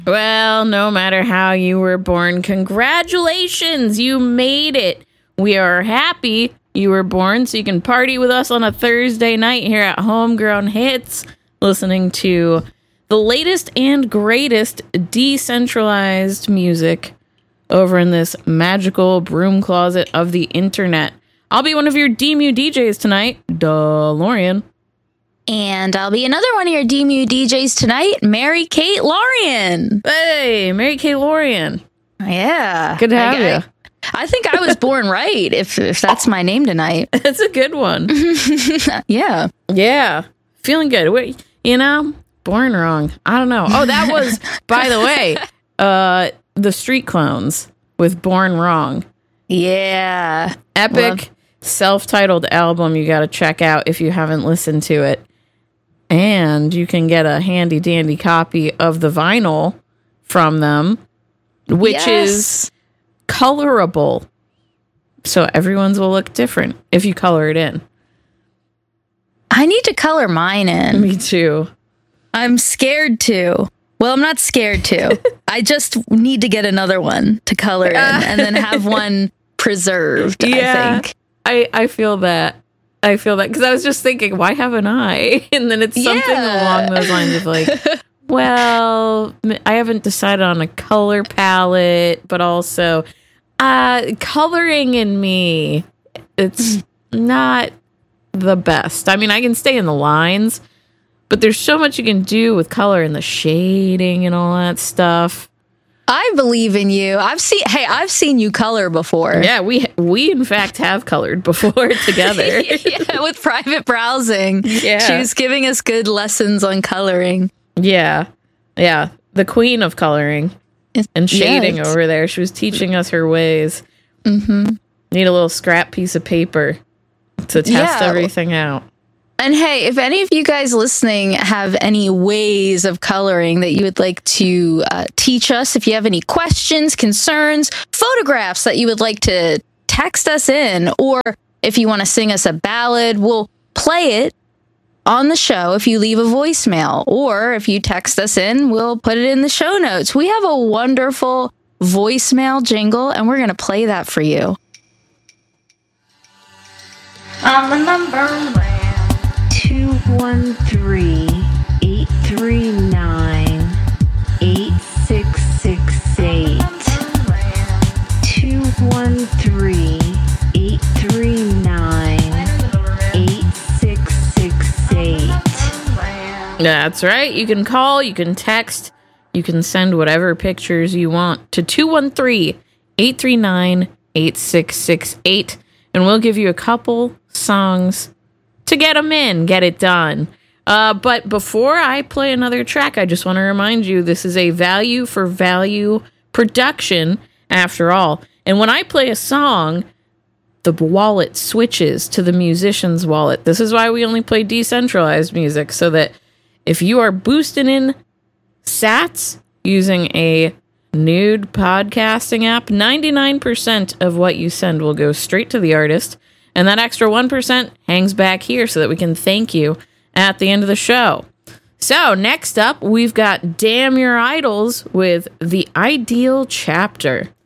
Well, no matter how you were born, congratulations, you made it. We are happy you were born so you can party with us on a Thursday night here at Homegrown Hits, listening to the latest and greatest decentralized music over in this magical broom closet of the internet. I'll be one of your DMU DJs tonight, DeLorean. And I'll be another one of your DMU DJs tonight, Mary Kate Lorian. Hey, Mary Kate Lorian. Yeah. Good to have you. I think I was born right, if that's my name tonight. It's a good one. Yeah. Yeah. Feeling good. Wait, born wrong. I don't know. Oh, that was, by the way, the Street Clones with Born Wrong. Yeah. Epic self-titled album you got to check out if you haven't listened to it. And you can get a handy dandy copy of the vinyl from them, which is colorable. So everyone's will look different if you color it in. I need to color mine in. Me too. I'm scared to. Well, I'm not scared to. I just need to get another one to color in and then have one preserved, I think. I feel that. I feel that because I was just thinking, why haven't I? And then it's something along those lines of like, well, I haven't decided on a color palette, but also coloring in me, it's not the best. I mean, I can stay in the lines, but there's so much you can do with color and the shading and all that stuff. I believe in you. I've seen you color before. Yeah, we in fact have colored before together. Yeah, with private browsing. Yeah. She was giving us good lessons on coloring. Yeah. Yeah. The queen of coloring and shading over there. She was teaching us her ways. Mm-hmm. Need a little scrap piece of paper to test everything out. And hey, if any of you guys listening have any ways of coloring that you would like to teach us, if you have any questions, concerns, photographs that you would like to text us in, or if you want to sing us a ballad, we'll play it on the show if you leave a voicemail. Or if you text us in, we'll put it in the show notes. We have a wonderful voicemail jingle, and we're going to play that for you. On the number 213-839-8668. 213-839-8668. That's right. You can call, you can text, you can send whatever pictures you want to 213-839-8668, and we'll give you a couple songs to get them in, get it done. But before I play another track, I just want to remind you, this is a value for value production after all. And when I play a song, the wallet switches to the musician's wallet. This is why we only play decentralized music, so that if you are boosting in sats using a nude podcasting app, 99% of what you send will go straight to the artist. And that extra 1% hangs back here so that we can thank you at the end of the show. So next up, we've got Damn Your Idols with The Ideal Chapter.